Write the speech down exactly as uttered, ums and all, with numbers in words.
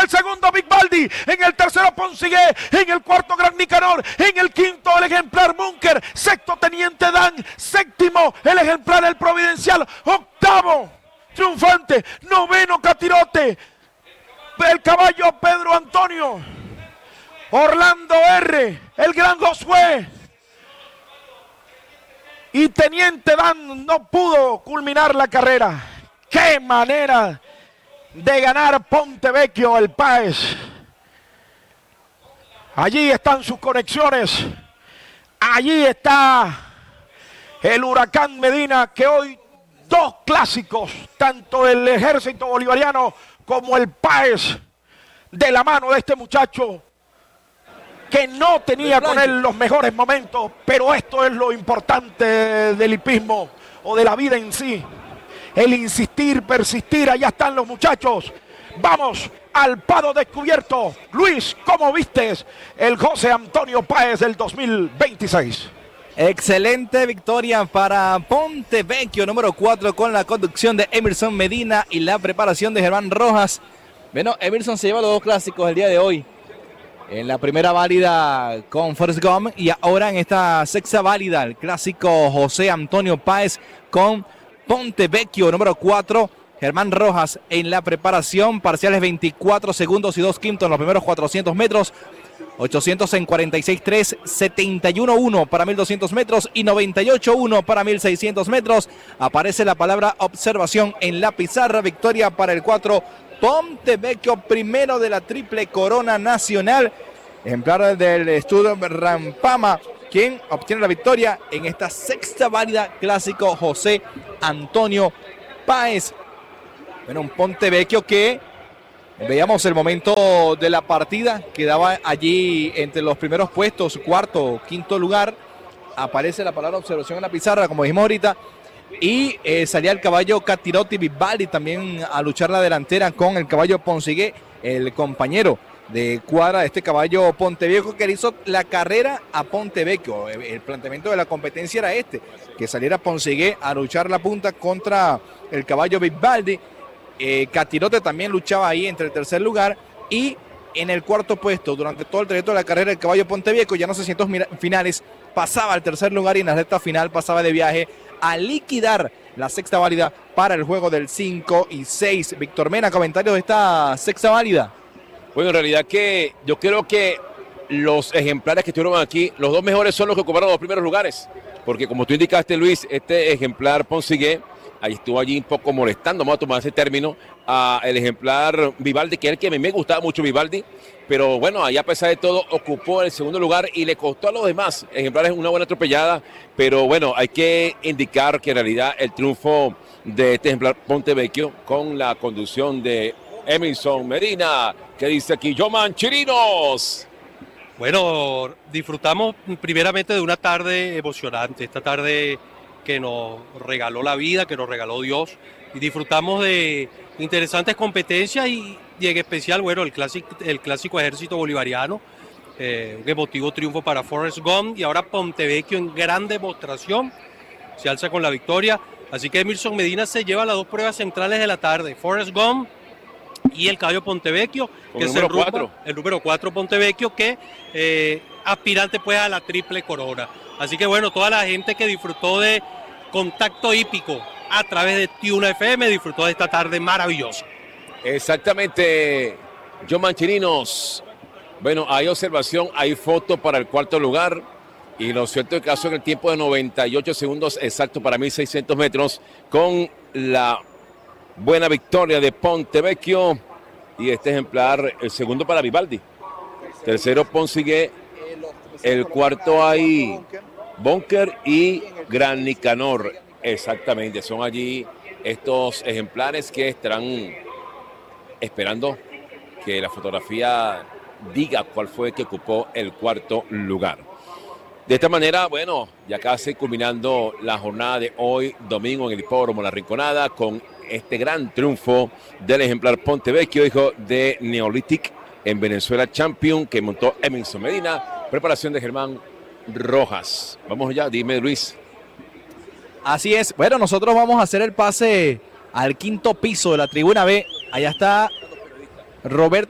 el segundo Big Baldi, en el tercero Poncigué, en el cuarto Gran Nicanor, en el quinto el ejemplar Bunker, sexto Teniente Dan, séptimo el ejemplar El Providencial, octavo Triunfante, noveno Catirote, el caballo Pedro Antonio, Orlando R, el Gran Josué, y Teniente Dan no pudo culminar la carrera. ¡Qué manera de ganar Pontevecchio el Páez! Allí están sus conexiones. Allí está el Huracán Medina, que hoy dos clásicos, tanto el Ejército Bolivariano como el Páez, de la mano de este muchacho que no tenía con él los mejores momentos, pero esto es lo importante del hipismo o de la vida en sí. El insistir, persistir, allá están los muchachos. Vamos al Pado Descubierto. Luis, ¿cómo vistes el José Antonio Páez del dos mil veintiséis? Excelente victoria para Pontevecchio, número cuatro, con la conducción de Emerson Medina y la preparación de Germán Rojas. Bueno, Emerson se lleva los dos clásicos el día de hoy. En la primera válida con Forrest Gump y ahora en esta sexta válida el clásico José Antonio Páez con Pontevecchio, número cuatro. Germán Rojas en la preparación, parciales veinticuatro segundos y dos quintos en los primeros cuatrocientos metros. ochocientos en cuarenta y seis tres, setenta y uno uno para mil doscientos metros y noventa y ocho uno para mil seiscientos metros. Aparece la palabra observación en la pizarra. Victoria para el cuatro. Pontevecchio, primero de la triple corona nacional. Ejemplar del estudio Rampama, quien obtiene la victoria en esta sexta válida clásico José Antonio Páez. Bueno, un Pontevecchio que veíamos el momento de la partida, quedaba allí entre los primeros puestos, cuarto, quinto lugar. Aparece la palabra observación en la pizarra, como dijimos ahorita. Y eh, salía el caballo Catirotti Vivaldi también a luchar la delantera con el caballo Poncigué, el compañero de cuadra de este caballo Pontevecchio, que le hizo la carrera a Pontevecchio. El planteamiento de la competencia era este, que saliera Poncigué a luchar la punta contra el caballo Vivaldi. Eh, Catirote también luchaba ahí entre el tercer lugar y en el cuarto puesto durante todo el trayecto de la carrera el caballo Pontevecchio, ya en los seiscientos finales pasaba al tercer lugar y en la recta final pasaba de viaje a liquidar la sexta válida para el juego del cinco y seis. Víctor Mena, comentarios de esta sexta válida. Bueno, en realidad que yo creo que los ejemplares que estuvieron aquí, los dos mejores son los que ocuparon los primeros lugares, porque como tú indicaste, Luis, este ejemplar Poncigué ahí estuvo allí un poco molestando, vamos a tomar ese término, a el ejemplar Vivaldi, que es el que a mí me gustaba mucho Vivaldi, pero bueno, allá a pesar de todo ocupó el segundo lugar y le costó a los demás ejemplares una buena atropellada, pero bueno, hay que indicar que en realidad el triunfo de este ejemplar Pontevecchio con la conducción de Emerson Medina, que dice aquí, Yoman Chirinos. Bueno, disfrutamos primeramente de una tarde emocionante, esta tarde que nos regaló la vida, que nos regaló Dios, y disfrutamos de interesantes competencias y, y en especial, bueno, el clásico, el clásico Ejército Bolivariano, eh, un emotivo triunfo para Forrest Gump, y ahora Pontevecchio en gran demostración, se alza con la victoria, así que Emerson Medina se lleva las dos pruebas centrales de la tarde, Forrest Gump y el caballo Pontevecchio, con que el es el, número rumbo, cuatro. el número cuatro Pontevecchio, que eh, aspirante pues a la triple corona. Así que bueno, toda la gente que disfrutó de Contacto Hípico a través de Tuna F M disfrutó de esta tarde maravillosa. Exactamente, John Manchirinos. Bueno, hay observación, hay foto para el cuarto lugar y lo cierto es que hace en el tiempo de noventa y ocho segundos exacto para mil seiscientos metros con la buena victoria de Pontevecchio y este ejemplar, el segundo para Vivaldi, tercero Poncigué, el cuarto hay Bunker y Gran Nicanor. Exactamente, son allí estos ejemplares que estarán esperando que la fotografía diga cuál fue el que ocupó el cuarto lugar. De esta manera, bueno, ya casi culminando la jornada de hoy, domingo, en el hipódromo La Rinconada, con este gran triunfo del ejemplar Pontevecchio, hijo de Neolithic en Venezuela Champion, que montó Emerson Medina, preparación de Germán Rojas. Vamos ya, dime Luis. Así es, bueno, nosotros vamos a hacer el pase al quinto piso de la tribuna B. Allá está Robert